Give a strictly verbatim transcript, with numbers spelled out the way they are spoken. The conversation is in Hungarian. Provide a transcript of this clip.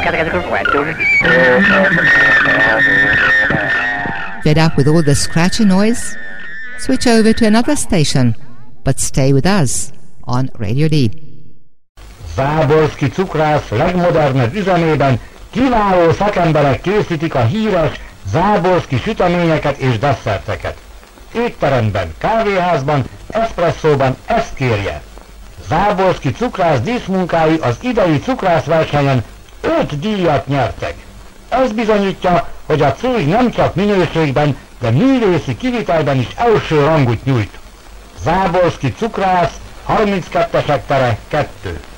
Fed up with all the scratchy noise? Switch over to another station, but stay with us on Radio D. Záborszky cukrász legmodernebb üzemében kiváló szakemberek készítik a híres záborszky süteményeket és desszerteket. Étteremben, kávéházban, eszpresszóban ezt kérje. Záborszky cukrász díszmunkái az idei cukrászversenyen öt díjat nyertek. Ez bizonyítja, hogy a cég nem csak minőségben, de művészi kivitelben is első rangot nyújt. Záborszky cukrász, harminckettesek tere kettő.